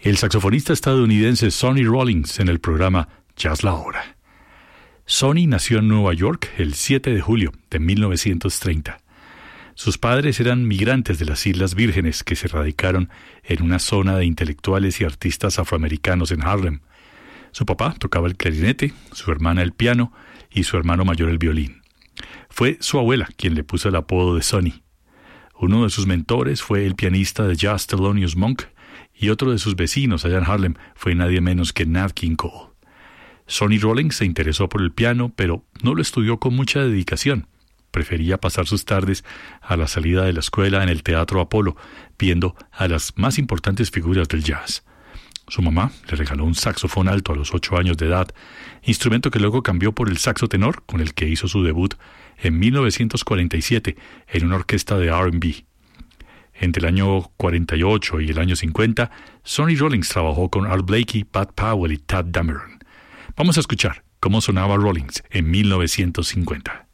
el saxofonista estadounidense Sonny Rollins en el programa Jazz la Hora. Sonny nació en Nueva York el 7 de julio de 1930. Sus padres eran migrantes de las Islas Vírgenes que se radicaron en una zona de intelectuales y artistas afroamericanos en Harlem. Su papá tocaba el clarinete, su hermana el piano y su hermano mayor el violín. Fue su abuela quien le puso el apodo de Sonny. Uno de sus mentores fue el pianista de jazz Thelonious Monk y otro de sus vecinos allá en Harlem fue nadie menos que Nat King Cole. Sonny Rollins se interesó por el piano, pero no lo estudió con mucha dedicación. Prefería pasar sus tardes a la salida de la escuela en el Teatro Apolo, viendo a las más importantes figuras del jazz. Su mamá le regaló un saxofón alto a los 8 años de edad, instrumento que luego cambió por el saxo tenor, con el que hizo su debut en 1947 en una orquesta de R&B. Entre el año 48 y el año 50, Sonny Rollins trabajó con Art Blakey, Pat Powell y Tadd Dameron. Vamos a escuchar cómo sonaba Rollins en 1950.